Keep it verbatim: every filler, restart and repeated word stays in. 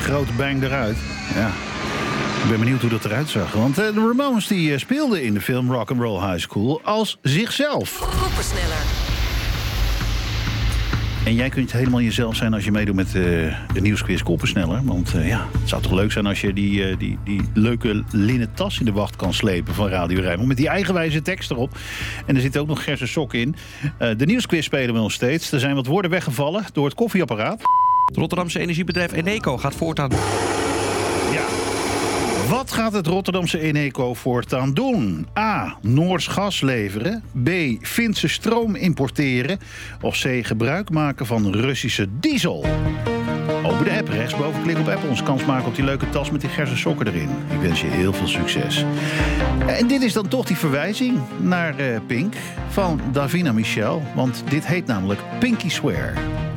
grote bang eruit. Ja, ik ben benieuwd hoe dat eruit zag. Want uh, de Ramones die uh, speelden in de film Rock'n'Roll High School als zichzelf. Koppersneller. En jij kunt helemaal jezelf zijn als je meedoet met uh, de nieuwsquiz Koppersneller. Want uh, ja, het zou toch leuk zijn als je die, uh, die, die leuke linnen tas in de wacht kan slepen van Radio Rijnmond. Met die eigenwijze tekst erop. En er zit ook nog gerse sok in. Uh, de nieuwsquiz spelen we nog steeds. Er zijn wat woorden weggevallen door het koffieapparaat. Het Rotterdamse energiebedrijf Eneco gaat voortaan... Ja. Wat gaat het Rotterdamse Eneco voortaan doen? A. Noors gas leveren. B. Finse stroom importeren. Of C. Gebruik maken van Russische diesel. Open de app, rechtsboven klik op app. Ons kans maken op die leuke tas met die gerse sokken erin. Ik wens je heel veel succes. En dit is dan toch die verwijzing naar uh, Pink van Davina Michel. Want dit heet namelijk Pinky Swear.